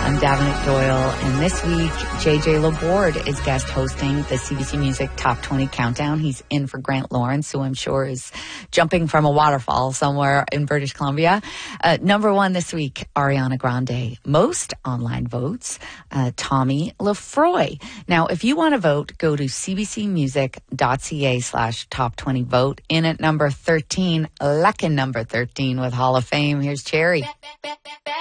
I'm Davenant Doyle, and this week, JJ Laborde is guest hosting the CBC Music Top 20 Countdown. He's in for Grant Lawrence, who I'm sure is jumping from a waterfall somewhere in British Columbia. Number one this week, Ariana Grande. Most online votes, Tommy Lefroy. Now, if you want to vote, go to cbcmusic.ca/top20 vote. In at number 13, Luckin' number 13 with Hall of Fame. Here's Cherry.